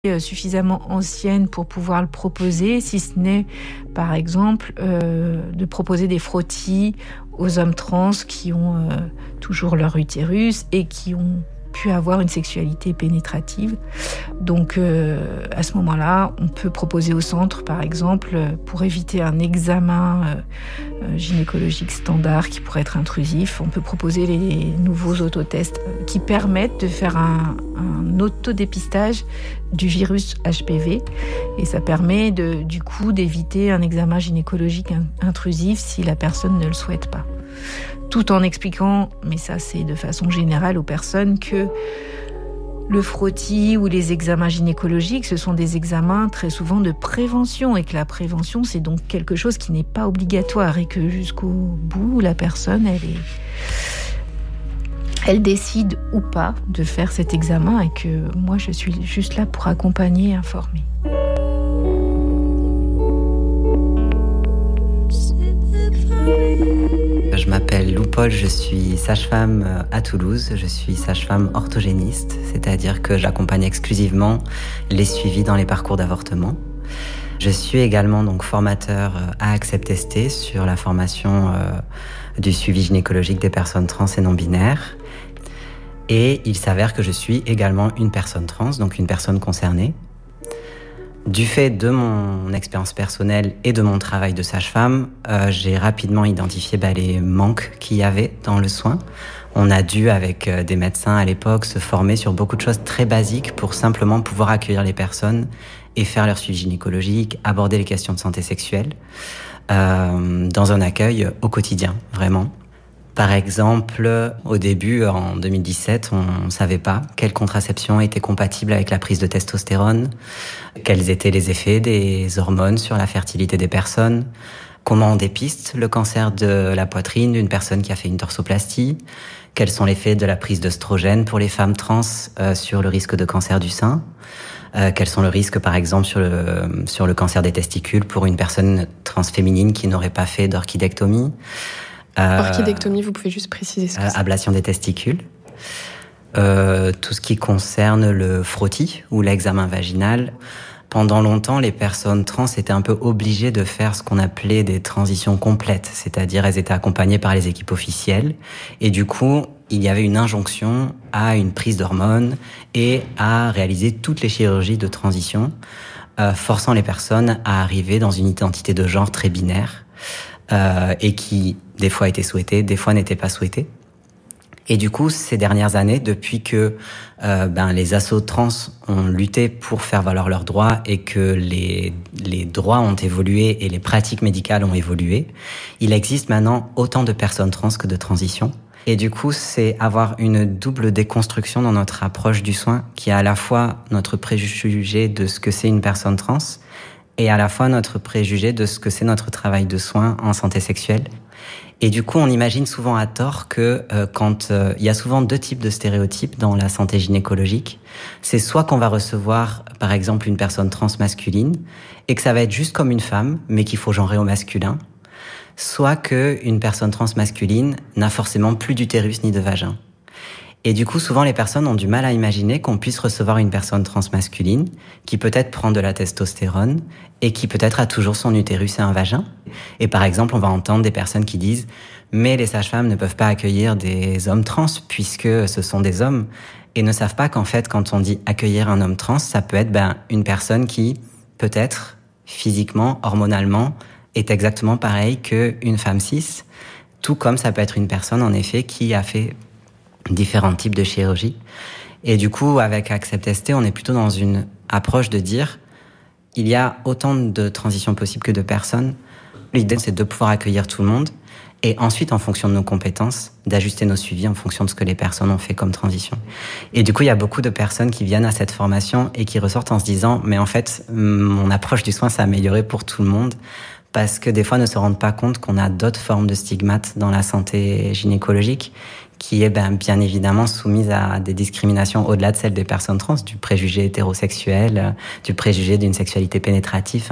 Suffisamment ancienne pour pouvoir le proposer, si ce n'est, par exemple, de proposer des frottis aux hommes trans qui ont toujours leur utérus et qui ont pu avoir une sexualité pénétrative. Donc, à ce moment-là, on peut proposer au centre, par exemple, pour éviter un examen gynécologique standard qui pourrait être intrusif, on peut proposer les nouveaux autotests qui permettent de faire un autodépistage du virus HPV. Et ça permet du coup d'éviter un examen gynécologique intrusif si la personne ne le souhaite pas. Tout en expliquant, mais ça c'est de façon générale aux personnes, que le frottis ou les examens gynécologiques, ce sont des examens très souvent de prévention, et que la prévention c'est donc quelque chose qui n'est pas obligatoire, et que jusqu'au bout la personne elle décide ou pas de faire cet examen, et que moi je suis juste là pour accompagner et informer. Je m'appelle Lou Paul, je suis sage-femme à Toulouse, je suis sage-femme orthogéniste, c'est-à-dire que j'accompagne exclusivement les suivis dans les parcours d'avortement. Je suis également donc formateur à Accept ST sur la formation du suivi gynécologique des personnes trans et non-binaires. Et il s'avère que je suis également une personne trans, donc une personne concernée. Du fait de mon expérience personnelle et de mon travail de sage-femme, j'ai rapidement identifié les manques qu'il y avait dans le soin. On a dû, avec des médecins à l'époque, se former sur beaucoup de choses très basiques pour simplement pouvoir accueillir les personnes et faire leur suivi gynécologique, aborder les questions de santé sexuelle, dans un accueil au quotidien, vraiment. Par exemple, au début, en 2017, on ne savait pas quelle contraception était compatible avec la prise de testostérone, quels étaient les effets des hormones sur la fertilité des personnes, comment on dépiste le cancer de la poitrine d'une personne qui a fait une torsoplastie, quels sont les effets de la prise d'œstrogène pour les femmes trans sur le risque de cancer du sein, quels sont les risques, par exemple, sur le cancer des testicules pour une personne transféminine qui n'aurait pas fait d'orchidectomie. Orchidectomie, vous pouvez juste préciser ce que c'est? Ablation des testicules. Tout ce qui concerne le frottis ou l'examen vaginal. Pendant longtemps, les personnes trans étaient un peu obligées de faire ce qu'on appelait des transitions complètes, c'est-à-dire elles étaient accompagnées par les équipes officielles, et du coup, il y avait une injonction à une prise d'hormones et à réaliser toutes les chirurgies de transition, forçant les personnes à arriver dans une identité de genre très binaire, et qui des fois était souhaitée, des fois n'était pas souhaitée. Et du coup, ces dernières années, depuis que les assos trans ont lutté pour faire valoir leurs droits et que les droits ont évolué et les pratiques médicales ont évolué, il existe maintenant autant de personnes trans que de transitions. Et du coup, c'est avoir une double déconstruction dans notre approche du soin, qui est à la fois notre préjugé de ce que c'est une personne trans et à la fois notre préjugé de ce que c'est notre travail de soin en santé sexuelle. Et du coup, on imagine souvent à tort que quand il y a souvent deux types de stéréotypes dans la santé gynécologique, c'est soit qu'on va recevoir, par exemple, une personne trans masculine et que ça va être juste comme une femme, mais qu'il faut genrer au masculin, soit qu'une personne trans masculine n'a forcément plus d'utérus ni de vagin. Et du coup, souvent, les personnes ont du mal à imaginer qu'on puisse recevoir une personne trans masculine qui peut-être prend de la testostérone et qui peut-être a toujours son utérus et un vagin. Et par exemple, on va entendre des personnes qui disent « mais les sages-femmes ne peuvent pas accueillir des hommes trans puisque ce sont des hommes » et ne savent pas qu'en fait, quand on dit accueillir un homme trans, ça peut être une personne qui, peut-être, physiquement, hormonalement, est exactement pareille qu'une femme cis, tout comme ça peut être une personne, en effet, qui a fait différents types de chirurgie. Et du coup, avec Accept ST, on est plutôt dans une approche de dire il y a autant de transitions possibles que de personnes. L'idée, c'est de pouvoir accueillir tout le monde et ensuite, en fonction de nos compétences, d'ajuster nos suivis en fonction de ce que les personnes ont fait comme transition. Et du coup, il y a beaucoup de personnes qui viennent à cette formation et qui ressortent en se disant mais en fait, mon approche du soin s'est améliorée pour tout le monde, parce que des fois, ne se rendent pas compte qu'on a d'autres formes de stigmates dans la santé gynécologique qui est bien évidemment soumise à des discriminations au-delà de celles des personnes trans, du préjugé hétérosexuel, du préjugé d'une sexualité pénétrative.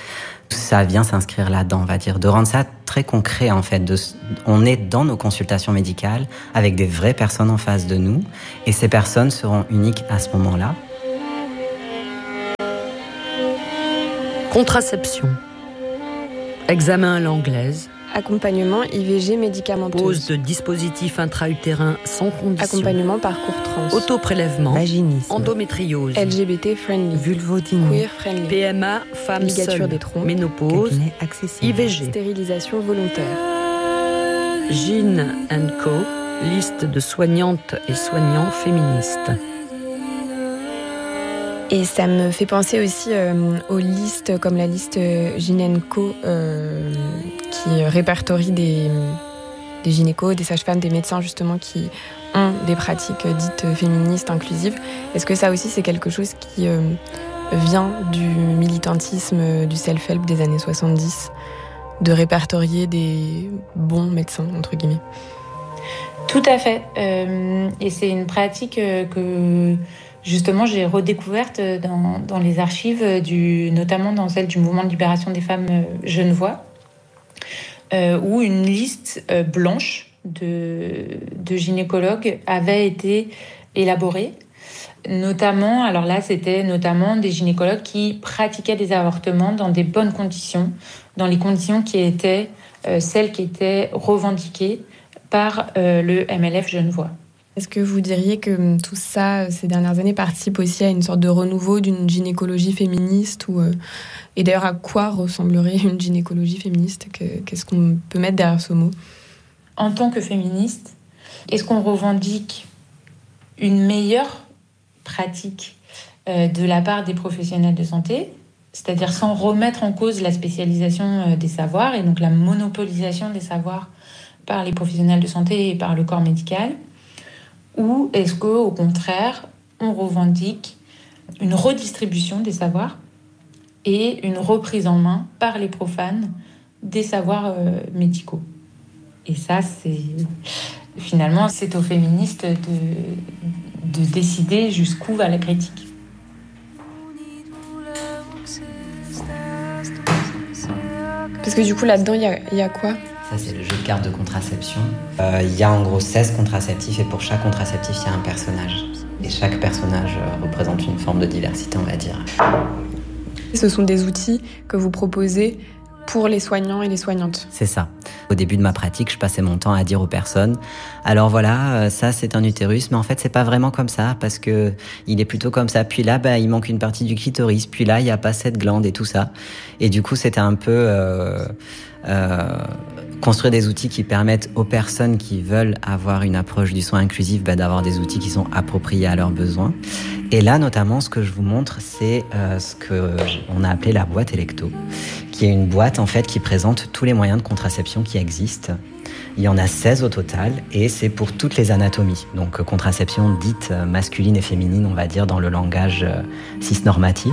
Ça vient s'inscrire là-dedans, on va dire, de rendre ça très concret en fait. On est dans nos consultations médicales avec des vraies personnes en face de nous et ces personnes seront uniques à ce moment-là. Contraception. Examen à l'anglaise. Accompagnement IVG médicamenteuse. Pose de dispositifs intra-utérins sans condition. Accompagnement parcours trans. Autoprélèvement. Vaginisme. Endométriose. LGBT friendly. Vulvodynie. Queer friendly. PMA, femme Ligature seule. des trompes. Ménopause. Cabinet accessible. IVG. Stérilisation volontaire. Gyn & Co. Liste de soignantes et soignants féministes. Et ça me fait penser aussi aux listes comme la liste Gyn & Co qui répertorie des gynécos, des sages-femmes, des médecins justement qui ont des pratiques dites féministes, inclusives. Est-ce que ça aussi c'est quelque chose qui vient du militantisme, du self-help des années 70, de répertorier des bons médecins, entre guillemets? Tout à fait. Et c'est une pratique que... Justement, j'ai redécouverte dans les archives, notamment dans celle du mouvement de libération des femmes genevois, où une liste blanche de gynécologues avait été élaborée. Notamment, alors là, c'était notamment des gynécologues qui pratiquaient des avortements dans des bonnes conditions, dans les conditions qui étaient celles qui étaient revendiquées par le MLF genevois. Est-ce que vous diriez que tout ça, ces dernières années, participe aussi à une sorte de renouveau d'une gynécologie féministe et d'ailleurs, à quoi ressemblerait une gynécologie féministe? Qu'est-ce qu'on peut mettre derrière ce mot? En tant que féministe, est-ce qu'on revendique une meilleure pratique de la part des professionnels de santé, c'est-à-dire sans remettre en cause la spécialisation des savoirs et donc la monopolisation des savoirs par les professionnels de santé et par le corps médical? Ou est-ce qu'au contraire, on revendique une redistribution des savoirs et une reprise en main par les profanes des savoirs médicaux? Et ça, finalement, c'est aux féministes de décider jusqu'où va la critique. Parce que du coup, là-dedans, il y a quoi ? Ça, c'est le jeu de cartes de contraception. Il y a en gros 16 contraceptifs et pour chaque contraceptif, il y a un personnage. Et chaque personnage représente une forme de diversité, on va dire. Ce sont des outils que vous proposez pour les soignants et les soignantes. C'est ça. Au début de ma pratique, je passais mon temps à dire aux personnes « Alors voilà, ça c'est un utérus, mais en fait c'est pas vraiment comme ça parce que il est plutôt comme ça. Puis là, il manque une partie du clitoris. Puis là, il y a pas cette glande et tout ça. » Et du coup, c'était un peu construire des outils qui permettent aux personnes qui veulent avoir une approche du soin inclusif d'avoir des outils qui sont appropriés à leurs besoins. Et là, notamment, ce que je vous montre, c'est ce qu'on a appelé la boîte Electo, qui est une boîte en fait qui présente tous les moyens de contraception qui existent. Il y en a 16 au total et c'est pour toutes les anatomies. Donc contraception dite masculine et féminine, on va dire, dans le langage cisnormatif.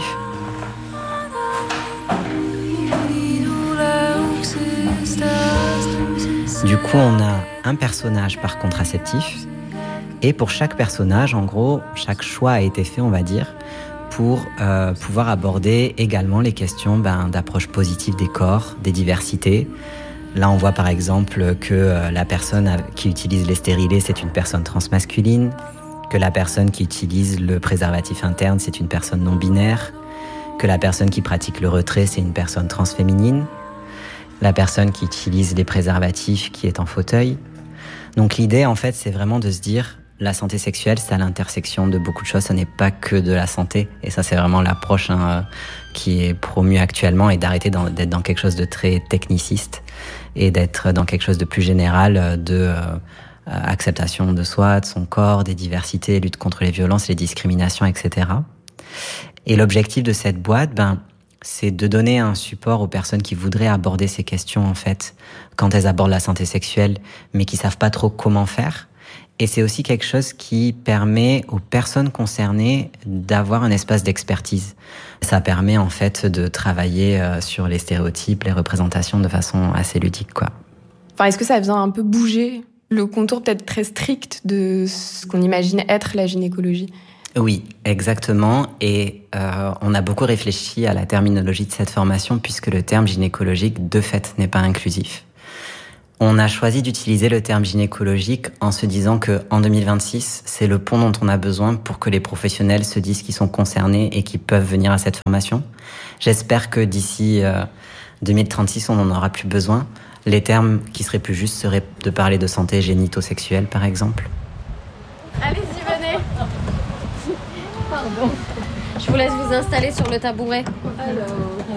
Du coup, on a un personnage par contraceptif. Et pour chaque personnage, en gros, chaque choix a été fait, on va dire, pour pouvoir aborder également les questions d'approche positive des corps, des diversités. Là, on voit par exemple que la personne qui utilise les stérilés, c'est une personne transmasculine, que la personne qui utilise le préservatif interne, c'est une personne non-binaire, que la personne qui pratique le retrait, c'est une personne transféminine, la personne qui utilise les préservatifs qui est en fauteuil. Donc l'idée, en fait, c'est vraiment de se dire... La santé sexuelle, c'est à l'intersection de beaucoup de choses, ça n'est pas que de la santé. Et ça, c'est vraiment l'approche qui est promue actuellement et d'arrêter d'être dans quelque chose de très techniciste et d'être dans quelque chose de plus général de acceptation de soi, de son corps, des diversités, lutte contre les violences, les discriminations, etc. Et l'objectif de cette boîte, c'est de donner un support aux personnes qui voudraient aborder ces questions, en fait, quand elles abordent la santé sexuelle, mais qui savent pas trop comment faire. Et c'est aussi quelque chose qui permet aux personnes concernées d'avoir un espace d'expertise. Ça permet en fait de travailler sur les stéréotypes, les représentations de façon assez ludique, quoi. Enfin, est-ce que ça vient un peu bouger le contour peut-être très strict de ce qu'on imagine être la gynécologie ? Oui, exactement. Et on a beaucoup réfléchi à la terminologie de cette formation puisque le terme gynécologique, de fait, n'est pas inclusif. On a choisi d'utiliser le terme gynécologique en se disant qu'en 2026, c'est le pont dont on a besoin pour que les professionnels se disent qu'ils sont concernés et qu'ils peuvent venir à cette formation. J'espère que d'ici 2036, on n'en aura plus besoin. Les termes qui seraient plus justes seraient de parler de santé génito-sexuelle, par exemple. Allez-y, venez. Pardon. Je vous laisse vous installer sur le tabouret. Alors...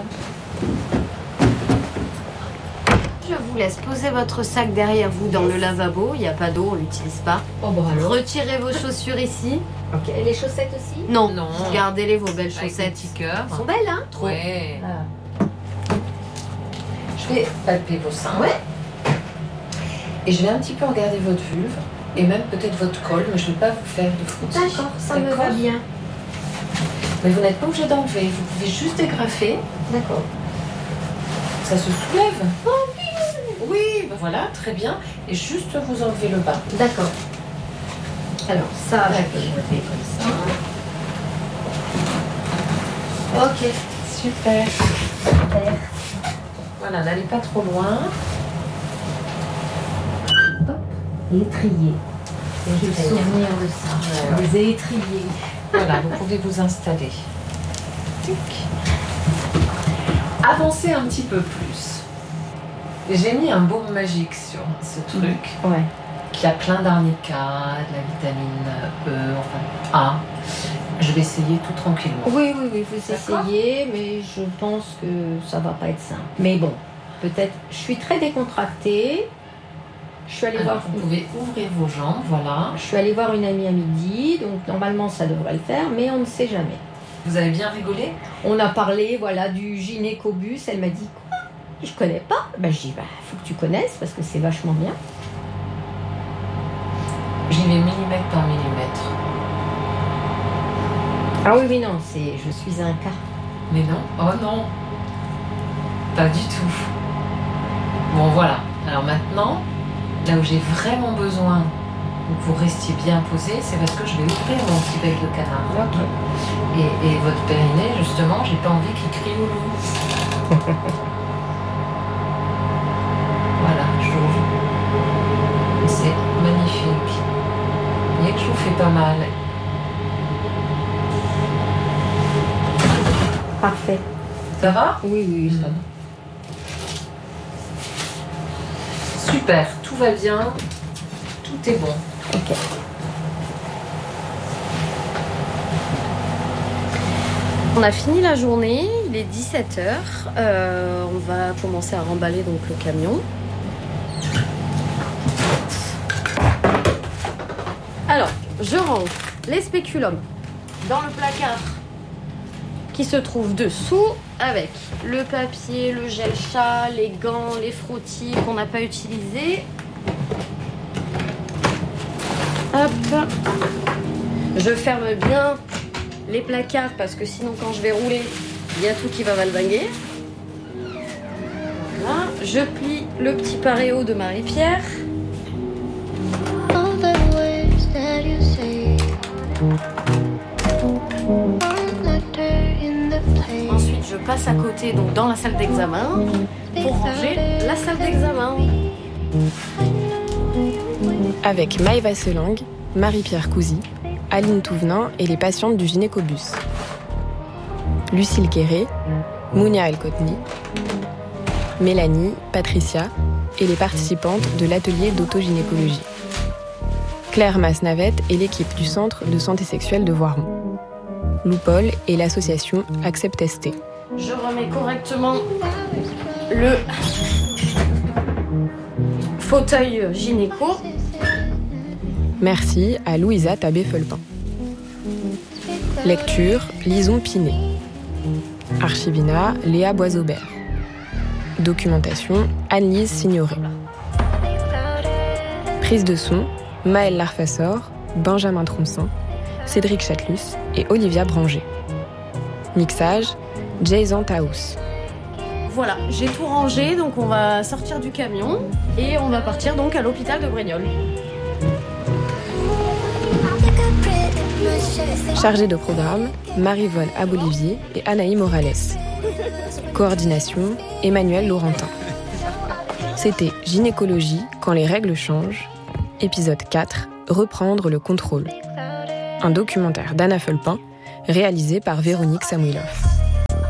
Je vous laisse poser votre sac derrière vous dans le lavabo. Il n'y a pas d'eau, on ne l'utilise pas. Oh, bah alors. Retirez vos chaussures ici. Ok. Et les chaussettes aussi? Non. Non. Gardez-les, vos belles Avec chaussettes. des petits cœurs. Elles sont belles, hein? Trop. Ouais. Je vais palper vos seins. Ouais. Et je vais un petit peu regarder votre vulve et même peut-être votre col, mais je ne vais pas vous faire de frottis. D'accord, ça me va bien. Mais vous n'êtes pas obligé d'enlever, vous pouvez juste dégrafer. D'accord. Ça se soulève. Oh oui. Oui, ben voilà, très bien. Et juste vous enlevez le bas. D'accord. Alors, ça, je peux le faire comme ça. Ok. Super. Voilà, n'allez pas trop loin. L'étrier. J'ai le souvenir de ça. Ouais. Les étriers. Voilà, vous pouvez vous installer. Tic. Avancez un petit peu plus. J'ai mis un baume magique sur ce truc. Ouais. Qui a plein d'arnica, de la vitamine E, enfin A. Je vais essayer tout tranquillement. Oui, vous essayez, mais je pense que ça va pas être simple. Mais bon, peut-être. Je suis très décontractée. Je suis allée voir. Vous pouvez ouvrir vos jambes, voilà. Je suis allée voir une amie à midi, donc normalement ça devrait le faire, mais on ne sait jamais. Vous avez bien rigolé? On a parlé, voilà, du gynécobus. Elle m'a dit quoi? Je connais pas. Ben je dis faut que tu connaisses parce que c'est vachement bien. J'y vais millimètre par millimètre. Ah oui, non, je suis un cas. Mais non, oh non, pas du tout. Bon voilà, alors maintenant, là où j'ai vraiment besoin que vous restiez bien posé, c'est parce que je vais ouvrir mon petit bec de canard. Ok. Et votre périnée, justement, j'ai pas envie qu'il crie au loup. Voilà, j'ouvre. C'est magnifique. Vous voyez que je vous fais pas mal. Parfait. Ça va? Oui, ça va. Super, tout va bien, tout est bon. Ok. On a fini la journée, il est 17h. On va commencer à remballer donc le camion. Alors, je range les spéculums dans le placard qui se trouve dessous avec le papier, le gel chat, les gants, les frottis qu'on n'a pas utilisés. Hop. Je ferme bien les placards parce que sinon quand je vais rouler, il y a tout qui va valvinguer. Voilà. Je plie le petit paréo de Marie-Pierre. Ensuite, je passe à côté, donc dans la salle d'examen, pour ranger la salle d'examen. Avec Maëva Selang, Marie-Pierre Cousy, Aline Touvenin et les patientes du gynécobus. Lucille Guéret, Mounia El-Kotni, Mélanie, Patricia et les participantes de l'atelier d'autogynécologie. Claire Masnavette et l'équipe du Centre de santé sexuelle de Voiron. Loupol et l'association Accept ST. Je remets correctement le fauteuil gynéco. Merci à Louisa Tabé-Felpin. Lecture, Lison Pinet. Archivina, Léa Boisaubert. Documentation, Anne-Lise Signoret. Prise de son, Maëlle Larfassor, Benjamin Troncin, Cédric Chatelus et Olivia Branger. Mixage, Jason Taous. Voilà, j'ai tout rangé, donc on va sortir du camion et on va partir donc à l'hôpital de Brignoles. Chargée de programme, Marie-Vonne Abolivier et Anaï Morales. Coordination, Emmanuel Laurentin. C'était Gynécologie quand les règles changent, épisode 4, Reprendre le contrôle. Un documentaire d'Anna Fulpin, réalisé par Véronique Samuilov.